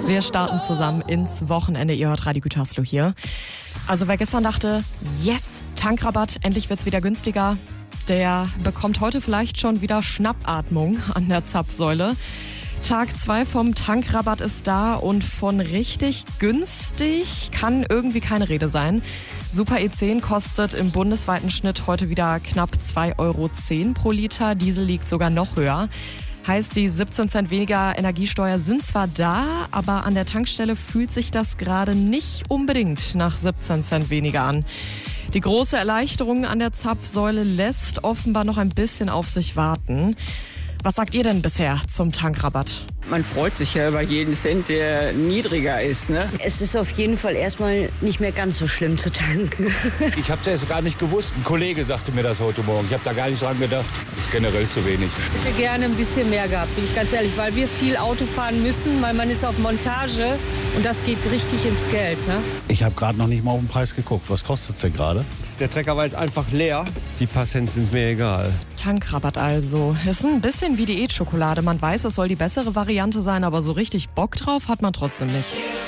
Wir starten zusammen ins Wochenende. Ihr hört Radio Gütersloh hier. Also wer gestern dachte, yes, Tankrabatt, endlich wird's wieder günstiger, der bekommt heute vielleicht schon wieder Schnappatmung an der Zapfsäule. Tag 2 vom Tankrabatt ist da und von richtig günstig kann irgendwie keine Rede sein. Super E10 kostet im bundesweiten Schnitt heute wieder knapp 2,10 € pro Liter. Diesel liegt sogar noch höher. Heißt, die 17 Cent weniger Energiesteuer sind zwar da, aber an der Tankstelle fühlt sich das gerade nicht unbedingt nach 17 Cent weniger an. Die große Erleichterung an der Zapfsäule lässt offenbar noch ein bisschen auf sich warten. Was sagt ihr denn bisher zum Tankrabatt? Man freut sich ja über jeden Cent, der niedriger ist, ne? Es ist auf jeden Fall erstmal nicht mehr ganz so schlimm zu tanken. Ich habe es erst gar nicht gewusst. Ein Kollege sagte mir das heute Morgen. Ich habe da gar nicht dran gedacht. Das ist generell zu wenig. Ich hätte gerne ein bisschen mehr gehabt, bin ich ganz ehrlich, weil wir viel Auto fahren müssen, weil man ist auf Montage und das geht richtig ins Geld, ne? Ich habe gerade noch nicht mal auf den Preis geguckt. Was kostet es denn gerade? Der Trecker war jetzt einfach leer. Die paar Cent sind mir egal. Tankrabatt also. Ist ein bisschen wie Diätschokolade. Man weiß, es soll die bessere Variante sein, aber so richtig Bock drauf hat man trotzdem nicht.